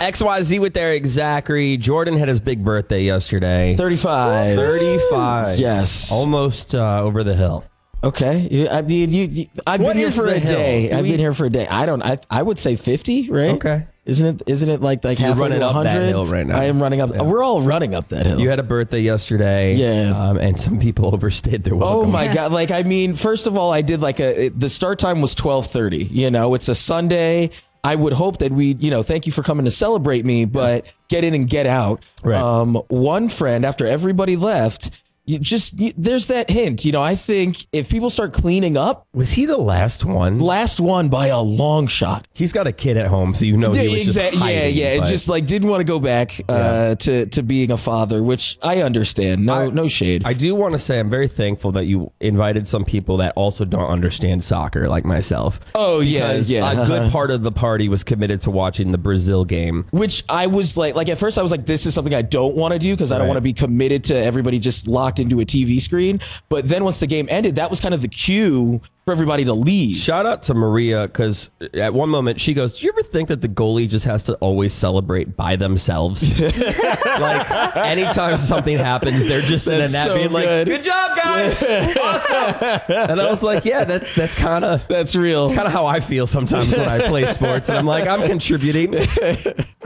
XYZ with Eric Zachary. Jordan had his big birthday yesterday. 35. 35. Yes. Almost over the hill. Okay. I've been here for a day. I've been here for a day. I would say 50, right? Okay. Isn't it like halfway running to up 100? that hill right now. I am running up. Yeah. We're all running up that hill. You had a birthday yesterday. Yeah. And some people overstayed their welcome. Oh my God. First of all, I did the start time was 12:30. It's a Sunday. I would hope that we, thank you for coming to celebrate me, but get in and get out. Right. One friend, after everybody left, there's that hint. I think if people start cleaning up. Was he the last one? Last one by a long shot. He's got a kid at home, so he was just hiding. Yeah. But Just didn't want to go back to being a father, which I understand. No shade. I do want to say I'm very thankful that you invited some people that also don't understand soccer, like myself. Oh, yeah. Because a good part of the party was committed to watching the Brazil game. Which I was at first I was like, this is something I don't want to do because I don't want to be committed to everybody just locked into a TV screen. But then once the game ended, that was kind of the cue for everybody to leave. Shout out to Maria, because at one moment she goes, do you ever think that the goalie just has to always celebrate by themselves? Anytime something happens, they're just in a net so being good. good job, guys. Awesome. And I was like, yeah, that's kind of real. It's kind of how I feel sometimes when I play sports, and I'm like, I'm contributing.